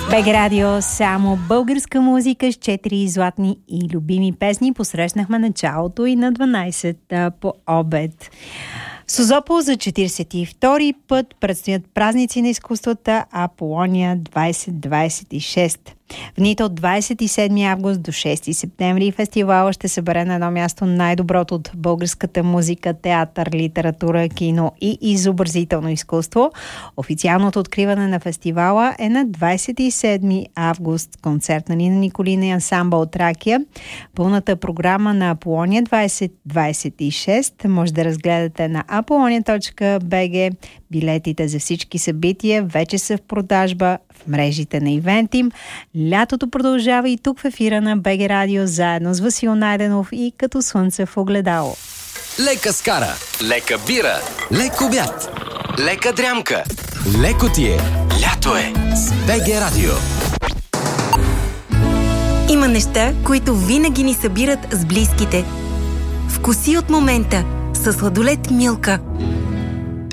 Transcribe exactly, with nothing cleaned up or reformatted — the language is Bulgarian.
БГ Радио, само българска музика с четири златни и любими песни. Посрещнахме началото и на дванайсет по обед. Созопол за четиридесет и втори път предстоят празници на изкуствата Аполония двайсет двайсет и шест. В дните от двайсет и седми август до шести септември фестивала ще събере на едно място най-доброто от българската музика, театър, литература, кино и изобразително изкуство. Официалното откриване на фестивала е на двайсет и седми август. Концерт на Нина Николина и ансамбъл Тракия. Пълната програма на Аполония двайсет двайсет и шест може да разгледате на apolonia точка би джи. Билетите за всички събития вече са в продажба в мрежите на Ивентим. Лятото продължава и тук в ефира на БГ Радио, заедно с Васил Найденов и Като слънце в огледало. Лека скара, лека бира, лек обяд, лека дрямка, леко ти е, лято е с БГ Радио. Има неща, които винаги ни събират с близките. Вкуси от момента със сладолед Милка.